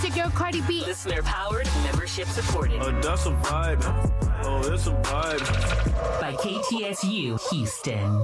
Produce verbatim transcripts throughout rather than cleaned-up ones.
It's your girl Cardi B. Listener powered, membership supported. Oh, that's a vibe. Oh, that's a vibe. By K T S U Houston.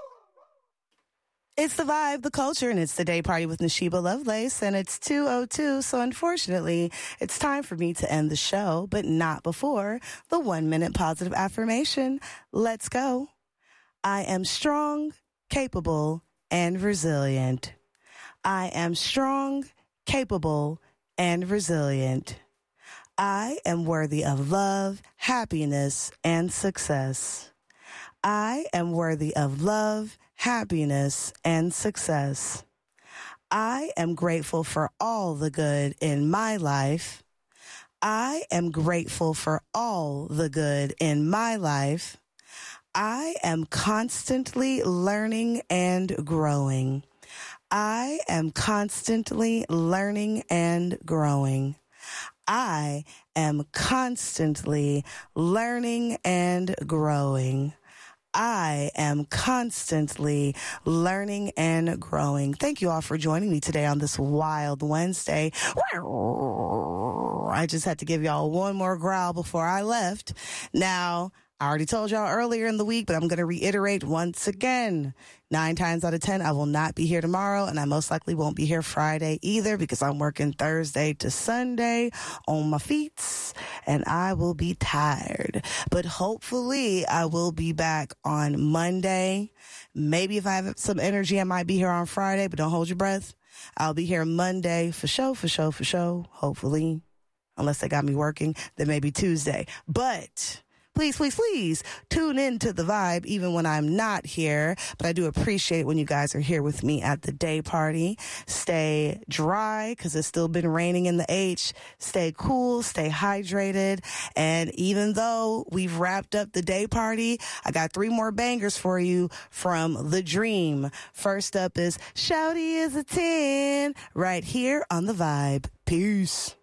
It's the vibe, the culture, and it's the day party with Nashiba Lovelace, and it's two oh two, so unfortunately, it's time for me to end the show, but not before the one-minute positive affirmation. Let's go. I am strong, capable, and resilient. I am strong, capable, and resilient. I am worthy of love, happiness, and success. I am worthy of love, happiness, and success. I am grateful for all the good in my life. I am grateful for all the good in my life. I am constantly learning and growing. I am constantly learning and growing. I am constantly learning and growing. I am constantly learning and growing. Thank you all for joining me today on this wild Wednesday. I just had to give y'all one more growl before I left. Now, I already told y'all earlier in the week, but I'm going to reiterate once again. Nine times out of ten, I will not be here tomorrow, and I most likely won't be here Friday either because I'm working Thursday to Sunday on my feet, and I will be tired. But hopefully, I will be back on Monday. Maybe if I have some energy, I might be here on Friday, but don't hold your breath. I'll be here Monday for sure, for sure, for sure, hopefully. Unless they got me working, then maybe Tuesday. But please, please, please tune in to the vibe even when I'm not here. But I do appreciate when you guys are here with me at the day party. Stay dry because it's still been raining in the H. Stay cool, stay hydrated. And even though we've wrapped up the day party, I got three more bangers for you from The Dream. First up is Shouty is a ten right here on the vibe. Peace.